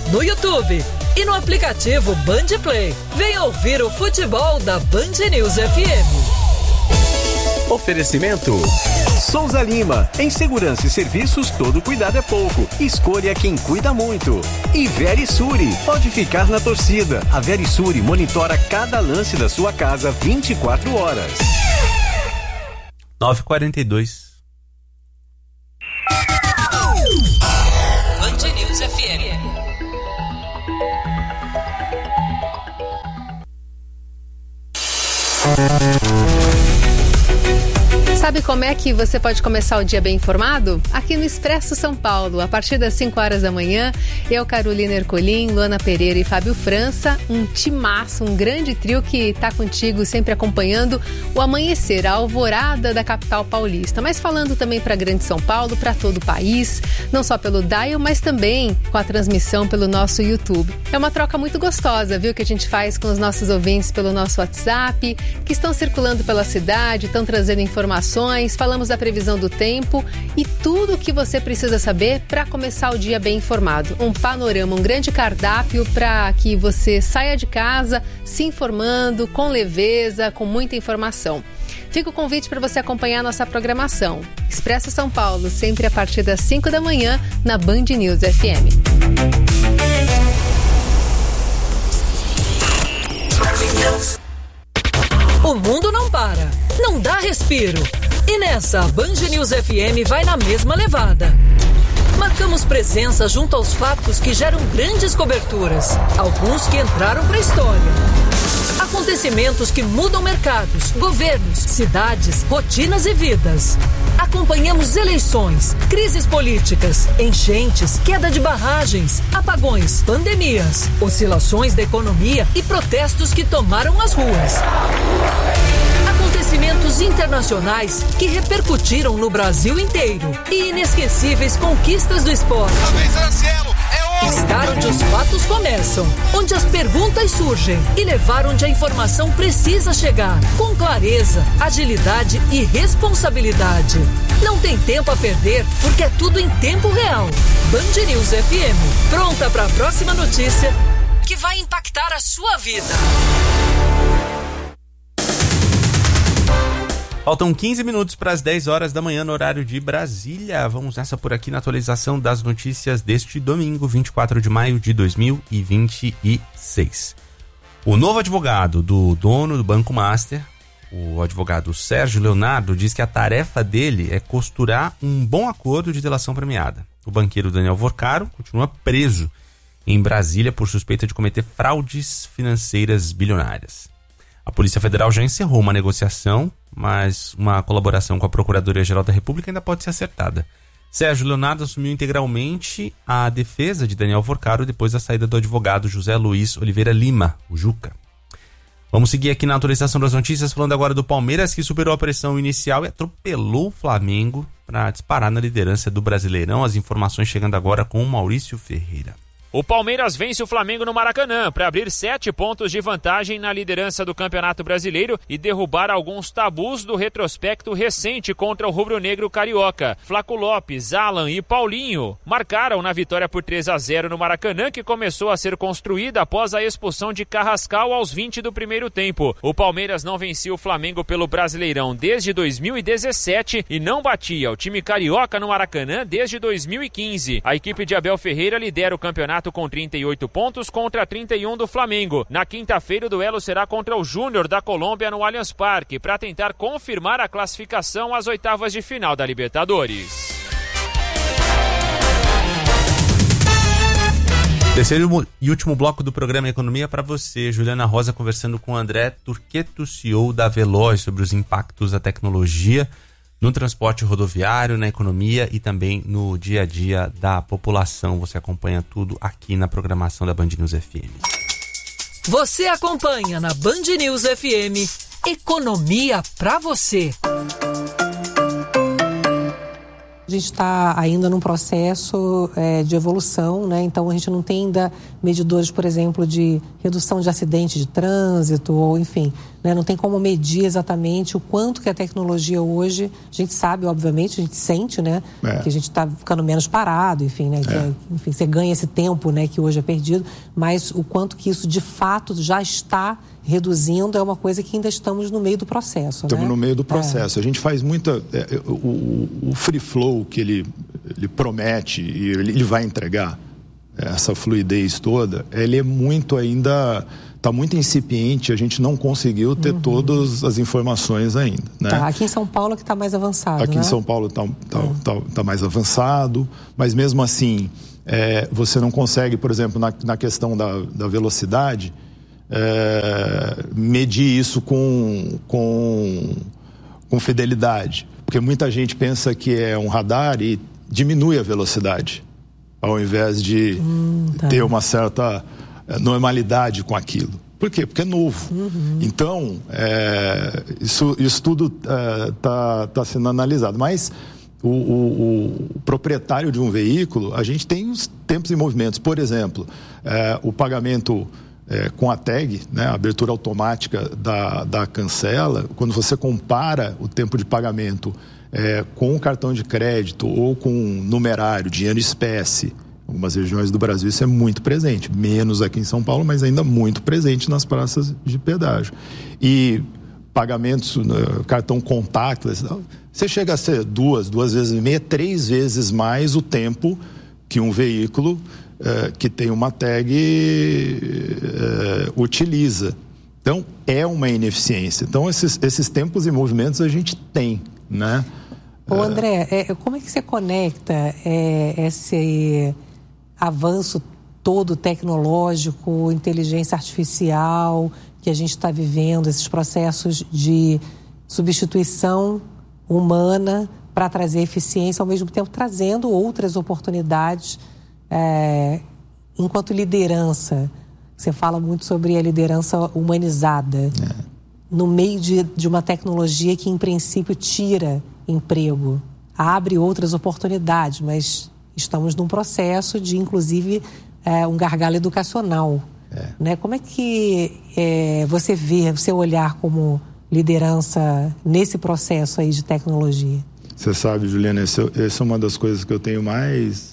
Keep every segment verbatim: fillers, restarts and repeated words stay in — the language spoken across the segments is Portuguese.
no YouTube e no aplicativo Band Play. Venha ouvir o futebol da Band News F M. Oferecimento Souza Lima. Em segurança e serviços, todo cuidado é pouco. Escolha quem cuida muito. E Verisuri. Pode ficar na torcida. A Verisuri monitora cada lance da sua casa vinte e quatro horas. nove e quarenta e dois. Band News F M. Sabe como é que você pode começar o dia bem informado? Aqui no Expresso São Paulo, a partir das cinco horas da manhã, eu, Carolina Ercolim, Luana Pereira e Fábio França, um timaço, um grande trio que está contigo sempre acompanhando o amanhecer, a alvorada da capital paulista, mas falando também para Grande São Paulo, para todo o país, não só pelo dial, mas também com a transmissão pelo nosso YouTube. É uma troca muito gostosa, viu, que a gente faz com os nossos ouvintes pelo nosso WhatsApp, que estão circulando pela cidade, estão trazendo informações, falamos da previsão do tempo e tudo o que você precisa saber para começar o dia bem informado. Um panorama, um grande cardápio para que você saia de casa se informando com leveza, com muita informação. Fica o convite para você acompanhar a nossa programação. Expresso São Paulo, sempre a partir das cinco da manhã na Band News F M. O mundo não para, não dá respiro. E nessa, a Band News F M vai na mesma levada. Marcamos presença junto aos fatos que geram grandes coberturas, alguns que entraram para a história. Acontecimentos que mudam mercados, governos, cidades, rotinas e vidas. Acompanhamos eleições, crises políticas, enchentes, queda de barragens, apagões, pandemias, oscilações da economia e protestos que tomaram as ruas. Acontecimentos internacionais que repercutiram no Brasil inteiro e inesquecíveis conquistas do esporte. Estar onde os fatos começam, onde as perguntas surgem e levar onde a informação precisa chegar, com clareza, agilidade e responsabilidade. Não tem tempo a perder, porque é tudo em tempo real. Band News F M, pronta para a próxima notícia que vai impactar a sua vida. Faltam quinze minutos para as dez horas da manhã no horário de Brasília. Vamos nessa por aqui na atualização das notícias deste domingo, vinte e quatro de maio de dois mil e vinte e seis. O novo advogado do dono do Banco Master, o advogado Sérgio Leonardo, diz que a tarefa dele é costurar um bom acordo de delação premiada. O banqueiro Daniel Vorcaro continua preso em Brasília por suspeita de cometer fraudes financeiras bilionárias. A Polícia Federal já encerrou uma negociação, mas uma colaboração com a Procuradoria-Geral da República ainda pode ser acertada. Sérgio Leonardo assumiu integralmente a defesa de Daniel Vorcaro depois da saída do advogado José Luiz Oliveira Lima, o Juca. Vamos seguir aqui na atualização das notícias, falando agora do Palmeiras, que superou a pressão inicial e atropelou o Flamengo para disparar na liderança do Brasileirão. As informações chegando agora com o Maurício Ferreira. O Palmeiras vence o Flamengo no Maracanã para abrir sete pontos de vantagem na liderança do Campeonato Brasileiro e derrubar alguns tabus do retrospecto recente contra o rubro-negro carioca. Flaco Lopes, Alan e Paulinho marcaram na vitória por três a zero no Maracanã, que começou a ser construída após a expulsão de Carrascal aos vinte do primeiro tempo. O Palmeiras não vencia o Flamengo pelo Brasileirão desde dois mil e dezessete e não batia o time carioca no Maracanã desde dois mil e quinze. A equipe de Abel Ferreira lidera o campeonato com trinta e oito pontos contra trinta e um do Flamengo. Na quinta-feira o duelo será contra o Júnior da Colômbia no Allianz Parque para tentar confirmar a classificação às oitavas de final da Libertadores. Terceiro e último bloco do programa Economia para você. Juliana Rosa conversando com André Turqueto, C E O da Veloz, sobre os impactos da tecnologia no transporte rodoviário, na economia e também no dia a dia da população. Você acompanha tudo aqui na programação da Band News F M. Você acompanha na Band News F M Economia pra você. A gente está ainda num processo é, de evolução, né? Então a gente não tem ainda medidores, por exemplo, de redução de acidentes de trânsito, ou enfim, né? Não tem como medir exatamente o quanto que a tecnologia hoje, a gente sabe, obviamente, a gente sente, né? É. Que a gente está ficando menos parado, enfim, né? Que, é. enfim, você ganha esse tempo, né? Que hoje é perdido, mas o quanto que isso de fato já está reduzindo é uma coisa que ainda estamos no meio do processo. Estamos né? no meio do processo. É. A gente faz muita... É, o, o free flow que ele, ele promete e ele, ele vai entregar, essa fluidez toda, ele é muito ainda... Está muito incipiente, a gente não conseguiu ter uhum. todas as informações ainda. Né? Tá, aqui em São Paulo que está mais avançado, Aqui né? em São Paulo está tá, é. tá, tá mais avançado, mas mesmo assim, é, você não consegue, por exemplo, na, na questão da, da velocidade... É, medir isso com, com, com fidelidade, porque muita gente pensa que é um radar e diminui a velocidade ao invés de hum, tá. ter uma certa normalidade com aquilo. Por quê? Porque é novo. Uhum. Então, é, isso, isso tudo está é, tá sendo analisado, mas o, o, o proprietário de um veículo, a gente tem os tempos e movimentos. Por exemplo, é, o pagamento É, com a tag, né, a abertura automática da, da cancela, quando você compara o tempo de pagamento é, com o cartão de crédito ou com numerário, dinheiro em espécie, em algumas regiões do Brasil isso é muito presente, menos aqui em São Paulo, mas ainda muito presente nas praças de pedágio. E pagamentos, né, cartão contactless, você chega a ser duas, duas vezes e meia, três vezes mais o tempo que um veículo É, que tem uma tag é, utiliza. Então, é uma ineficiência. Então, esses, esses tempos e movimentos a gente tem, né? Ô, André, é, como é que você conecta é, esse avanço todo tecnológico, inteligência artificial que a gente está vivendo, esses processos de substituição humana para trazer eficiência, ao mesmo tempo trazendo outras oportunidades. É, enquanto liderança, você fala muito sobre a liderança humanizada, é. no meio de, de uma tecnologia que, em princípio, tira emprego, abre outras oportunidades, mas estamos num processo de, inclusive, é, um gargalo educacional. É. Né? Como é que é, você vê, o seu olhar como liderança nesse processo aí de tecnologia? Você sabe, Juliana, essa é uma das coisas que eu tenho mais...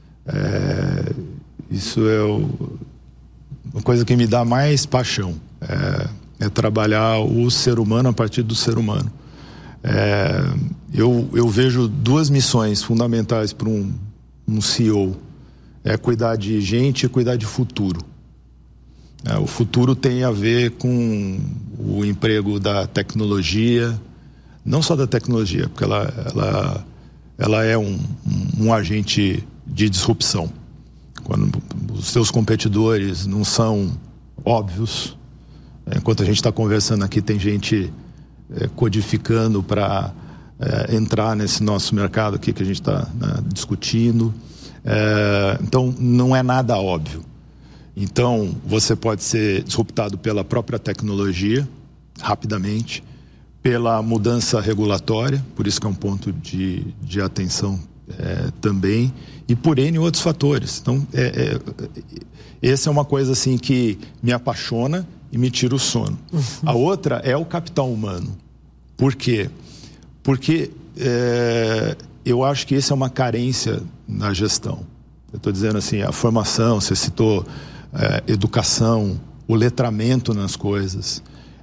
É, isso é o, uma coisa que me dá mais paixão, é, é trabalhar o ser humano a partir do ser humano. É, eu, eu vejo duas missões fundamentais para um, um C E O, é cuidar de gente e cuidar de futuro. É, o futuro tem a ver com o emprego da tecnologia, não só da tecnologia, porque ela, ela, ela é um, um, um agente de disrupção. Quando os seus competidores não são óbvios, enquanto a gente está conversando aqui, tem gente é, codificando para é, entrar nesse nosso mercado aqui que a gente está, né, discutindo. É, então, não é nada óbvio. Então, você pode ser disruptado pela própria tecnologia, rapidamente, pela mudança regulatória, por isso que é um ponto de, de atenção é, também, e por N outros fatores. Então, é, é, essa é uma coisa assim que me apaixona e me tira o sono. Uhum. A outra é o capital humano. Por quê? Porque é, eu acho que essa é uma carência na gestão. Eu estou dizendo assim, a formação, você citou é, educação, o letramento nas coisas.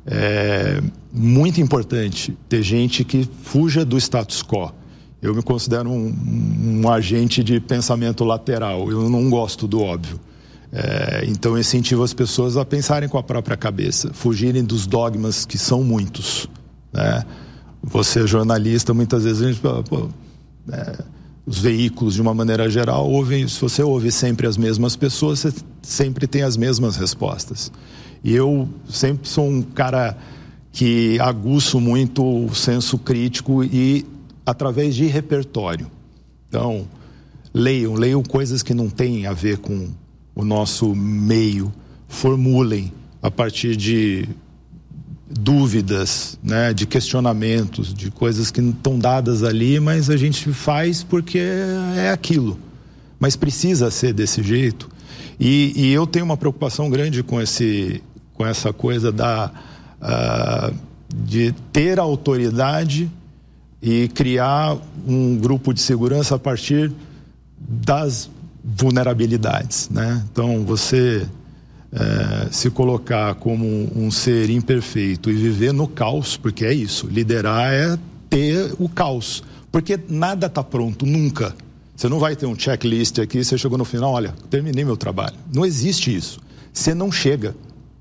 É muito importante ter gente que fuja do status quo. Eu me considero um, um agente de pensamento lateral. Eu não gosto do óbvio. É, então, eu incentivo as pessoas a pensarem com a própria cabeça, fugirem dos dogmas que são muitos. Né? Você é jornalista, muitas vezes a gente fala, pô, é, os veículos, de uma maneira geral, ouvem, se você ouve sempre as mesmas pessoas, você sempre tem as mesmas respostas. E eu sempre sou um cara que aguço muito o senso crítico e através de repertório. Então, leiam, leiam coisas que não têm a ver com o nosso meio, formulem a partir de dúvidas, né, de questionamentos, de coisas que não estão dadas ali, mas a gente faz porque é aquilo. Mas precisa ser desse jeito. E, e eu tenho uma preocupação grande com, esse, com essa coisa da, uh, de ter autoridade e criar um grupo de segurança a partir das vulnerabilidades, né? Então, você é, se colocar como um, um ser imperfeito e viver no caos, porque é isso, liderar é ter o caos, porque nada está pronto, nunca. Você não vai ter um checklist aqui, você chegou no final, olha, terminei meu trabalho. Não existe isso. Você não chega.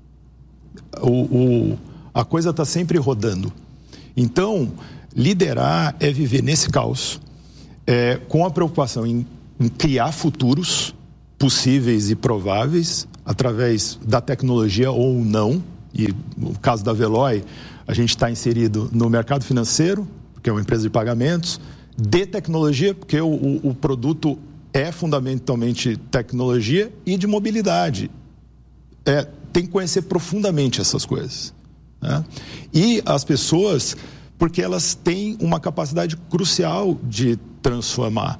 O, o, a coisa está sempre rodando. Então, liderar é viver nesse caos, é, com a preocupação em, em criar futuros possíveis e prováveis, através da tecnologia ou não. E no caso da Veloy, a gente está inserido no mercado financeiro, que é uma empresa de pagamentos, de tecnologia, porque o, o, o produto é fundamentalmente tecnologia, e de mobilidade. É, tem que conhecer profundamente essas coisas, né? E as pessoas, porque elas têm uma capacidade crucial de transformar.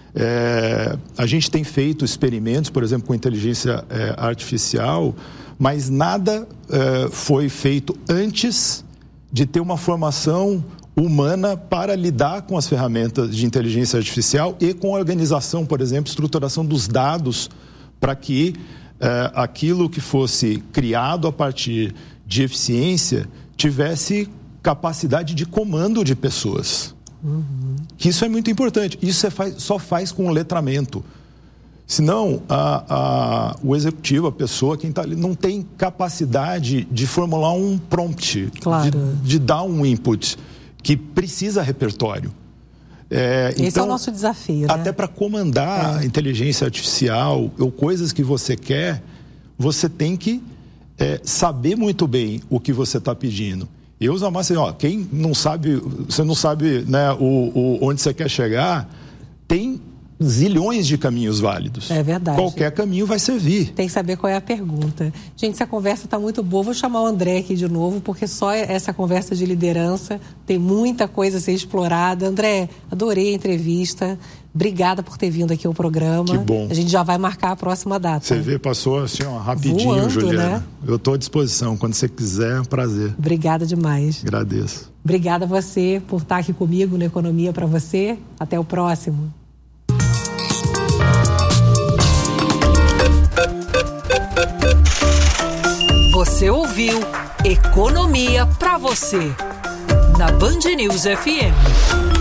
É, a gente tem feito experimentos, por exemplo, com inteligência é, artificial, mas nada é, foi feito antes de ter uma formação humana para lidar com as ferramentas de inteligência artificial e com a organização, por exemplo, estruturação dos dados, para que eh, aquilo que fosse criado a partir de eficiência tivesse capacidade de comando de pessoas. Uhum. Que isso é muito importante. Isso é faz, só faz com o letramento. Senão, a, a, o executivo, a pessoa, quem está ali, não tem capacidade de formular um prompt, claro. de, de dar um input, que precisa repertório. É, Esse então, é o nosso desafio, né? Até para comandar é. a inteligência artificial ou coisas que você quer, você tem que é, saber muito bem o que você está pedindo. Eu uso a massa assim, ó, quem não sabe, você não sabe, né, o, o, onde você quer chegar, tem zilhões de caminhos válidos. É verdade. Qualquer caminho vai servir. Tem que saber qual é a pergunta. Gente, essa conversa está muito boa. Vou chamar o André aqui de novo, porque só essa conversa de liderança tem muita coisa a ser explorada. André, adorei a entrevista. Obrigada por ter vindo aqui ao programa. Que bom. A gente já vai marcar a próxima data. Você vê, passou assim, ó, rapidinho, voando, Juliana. Né? Eu estou à disposição. Quando você quiser, é um prazer. Obrigada demais. Agradeço. Obrigada a você por estar aqui comigo no Economia para Você. Até o próximo. Você ouviu Economia para Você, na Band News F M.